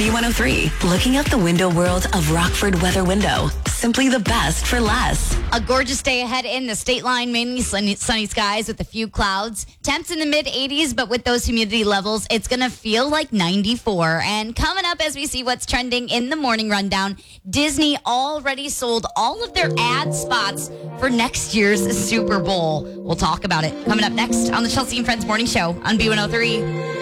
B103, looking out the window world of Rockford Weather Window. Simply the best for less. A gorgeous day ahead in the state line, mainly sunny skies with a few clouds. Temps in the mid 80s, but with those humidity levels, it's going to feel like 94. And coming up as we see what's trending in the morning rundown, Disney already sold all of their ad spots for next year's Super Bowl. We'll talk about it coming up next on the Chelsea and Friends Morning Show on B103.